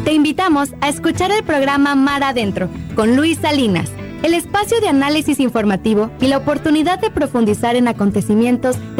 Te invitamos a escuchar el programa Mar Adentro con Luis Salinas, el espacio de análisis informativo y la oportunidad de profundizar en acontecimientos